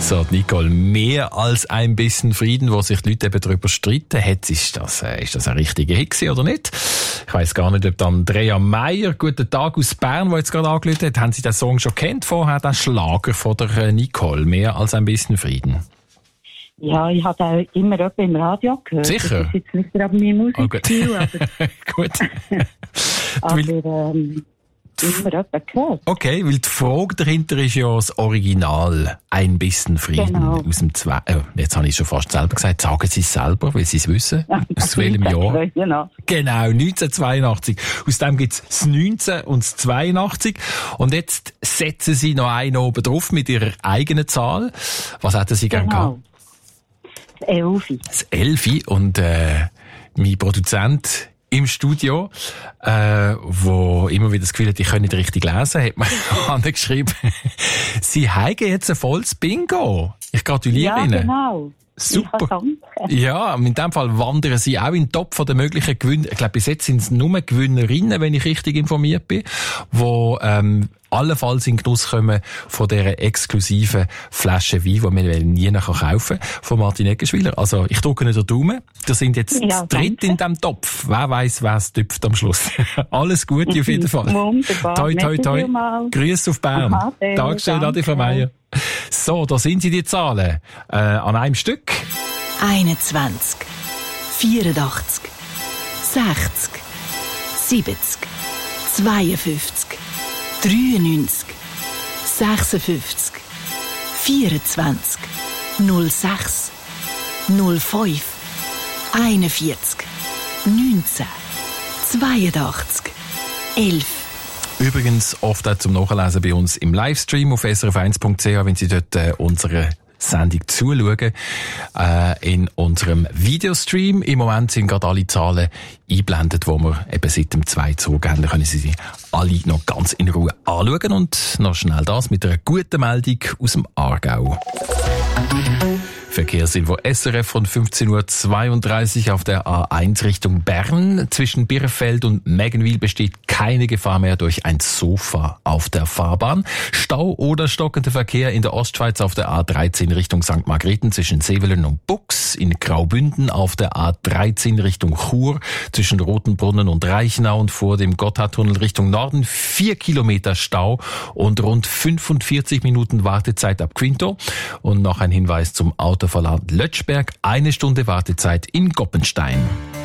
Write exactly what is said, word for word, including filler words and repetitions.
So, Nicole, mehr als ein bisschen Frieden, wo sich die Leute eben darüber streiten. Hat, ist das, äh, ist das ein richtiger Hit oder nicht? Ich weiss gar nicht, ob Andrea Meier, guten Tag aus Bern, der jetzt gerade angerufen hat, haben Sie den Song schon kennt vorher, den Schlager von der Nicole, mehr als ein bisschen Frieden? Ja, ich habe auch immer etwas im Radio gehört. Sicher? Das ist jetzt nicht gerade mein Musikstil, oh, aber... gut. aber, ähm, immer etwas gehört. Okay, weil die Frage dahinter ist ja das Original, ein bisschen Frieden. Genau. Aus dem Zwei... Äh, jetzt habe ich schon fast selber gesagt, sagen Sie es selber, weil Sie es wissen. Ja, aus welchem Jahr? Genau. Genau, neunzehnhundertzweiundachtzig. Aus dem gibt es das neunzehn und das zweiundachtzig. Und jetzt setzen Sie noch einen oben drauf mit Ihrer eigenen Zahl. Was hätten Sie gerne Genau. gehabt? Das Elfi. Das Elfi. Und äh, mein Produzent im Studio, äh, wo immer wieder das Gefühl hat, ich kann nicht richtig lesen, hat mir angeschrieben, Sie haben jetzt ein volles Bingo. Ich gratuliere ja, Ihnen. Genau. Super. Ja, in dem Fall wandern Sie auch in den Topf der möglichen Gewinner. Ich glaube, bis jetzt sind es nur Gewinnerinnen, wenn ich richtig informiert bin, die ähm, allenfalls in Genuss kommen von dieser exklusiven Flasche Wein, die man nie nachher kaufen kann, von Martin Eggenschwiller. Also, ich drücke nicht den Daumen. Wir sind jetzt ja, zu dritt in diesem Topf. Wer weiss, wer es tüpft am Schluss. Alles Gute auf jeden Fall. Wunderbar. Toi, toi, toi. Grüß auf Bern. Aha, Dankeschön, Adi Frau Meier. So, da sind sie, die Zahlen. Äh, an einem Stück. einundzwanzig, vierundachtzig, sechzig, siebzig, zweiundfünfzig, dreiundneunzig, sechsundfünfzig, vierundzwanzig, null sechs, null fünf, einundvierzig, neunzehn, zweiundachtzig, elf. Übrigens oft auch zum Nachlesen bei uns im Livestream auf s r f eins punkt c h, wenn Sie dort äh, unsere Sendung zuschauen. Äh, in unserem Videostream im Moment sind gerade alle Zahlen eingeblendet, wo wir eben seit dem zwei zurückgehen. Da können Sie sie alle noch ganz in Ruhe anschauen. Und noch schnell das mit einer guten Meldung aus dem Aargau. Verkehrsinfo S R F von fünfzehn Uhr zweiunddreißig auf der A eins Richtung Bern. Zwischen Birrfeld und Meggenwil besteht keine Gefahr mehr durch ein Sofa auf der Fahrbahn. Stau oder stockender Verkehr in der Ostschweiz auf der A dreizehn Richtung Sankt Margrethen zwischen Sevelen und Bux. In Graubünden auf der A dreizehn Richtung Chur zwischen Rotenbrunnen und Reichenau und vor dem Gotthardtunnel Richtung Norden. Vier Kilometer Stau und rund fünfundvierzig Minuten Wartezeit ab Quinto. Und noch ein Hinweis zum Autoverland Lötschberg. Eine Stunde Wartezeit in Goppenstein.